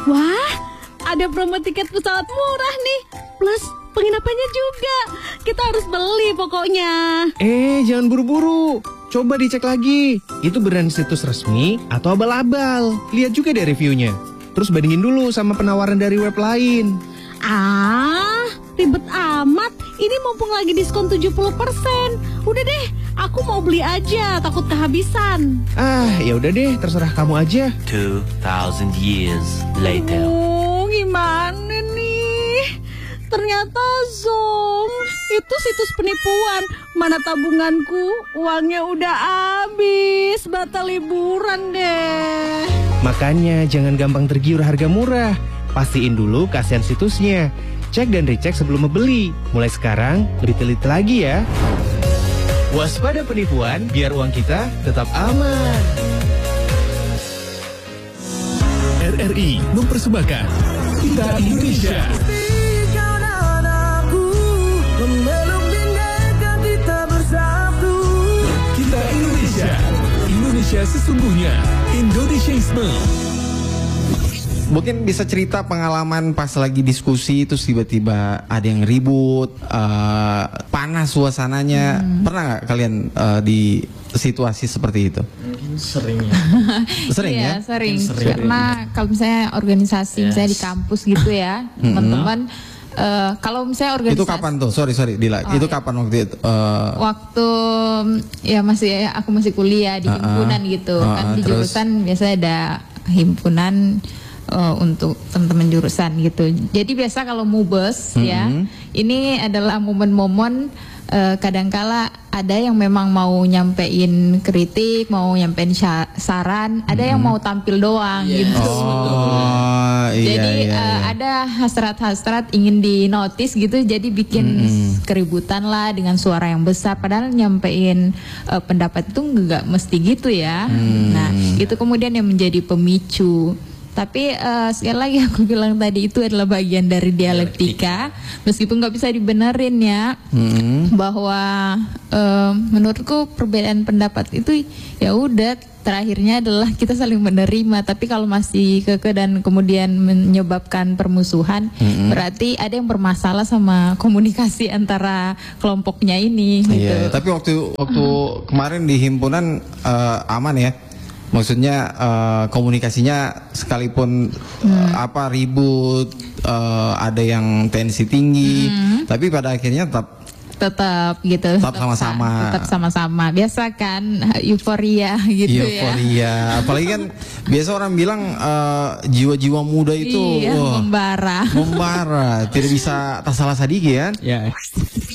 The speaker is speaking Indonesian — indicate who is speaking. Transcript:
Speaker 1: Wah, ada promo tiket pesawat murah nih. Plus penginapannya juga. Kita harus beli pokoknya.
Speaker 2: Jangan buru-buru. Coba dicek lagi. Itu beneran situs resmi atau abal-abal. Lihat juga deh reviewnya. Terus bandingin dulu sama penawaran dari web lain.
Speaker 1: Ribet amat. Ini mumpung lagi diskon 70%. Udah deh, aku mau beli aja, takut kehabisan.
Speaker 2: Ya udah deh, terserah kamu aja.
Speaker 3: 2000 years later.
Speaker 1: Gimana nih? Ternyata Zoom itu situs penipuan. Mana tabunganku? Uangnya udah habis. Batal liburan deh.
Speaker 2: Makanya jangan gampang tergiur harga murah. Pastiin dulu keaslian situsnya. Cek dan recheck sebelum membeli. Mulai sekarang lebih teliti lagi ya. Waspada penipuan biar uang kita tetap aman.
Speaker 4: RRI mempersembahkan Kita Indonesia. Kita Indonesia. Indonesia sesungguhnya. Indonesiaisme.
Speaker 5: Mungkin bisa cerita pengalaman pas lagi diskusi terus tiba-tiba ada yang ribut, panas suasananya. Pernah nggak kalian di situasi seperti itu?
Speaker 6: Sering ya.
Speaker 5: Sering ya?
Speaker 7: Iya, sering. Karena kalau misalnya organisasi, misalnya di kampus gitu ya, teman-teman. Kalau misalnya organisasi.
Speaker 5: Itu kapan tuh? Sorry Dila. Itu kapan waktu itu?
Speaker 7: Waktu ya aku masih kuliah di himpunan gitu. Kan di jurusan biasanya ada himpunan untuk teman-teman jurusan gitu. Jadi biasa kalau mubes ya, ini adalah momen-momen kadangkala ada yang memang mau nyampein kritik, mau nyampein saran, ada yang mau tampil doang gitu. Jadi ada hasrat-hasrat ingin dinotis gitu, jadi bikin keributan lah dengan suara yang besar. Padahal nyampein pendapat itu nggak mesti gitu ya. Nah itu kemudian yang menjadi pemicu. Tapi sekali lagi aku bilang tadi itu adalah bagian dari dialektika, meskipun nggak bisa dibenerin ya, bahwa menurutku perbedaan pendapat itu ya udah terakhirnya adalah kita saling menerima. Tapi kalau masih keke dan kemudian menyebabkan permusuhan, berarti ada yang bermasalah sama komunikasi antara kelompoknya ini. Gitu.
Speaker 5: Iya, tapi waktu kemarin di himpunan aman ya. Maksudnya komunikasinya sekalipun ribut, ada yang tensi tinggi, tapi pada akhirnya tetap gitu. Tetap sama-sama.
Speaker 7: Biasa kan euforia gitu ya.
Speaker 5: Euforia. Apalagi kan biasa orang bilang jiwa-jiwa muda itu
Speaker 7: membara.
Speaker 5: Tidak bisa tak salah sadiki kan?
Speaker 6: Ya.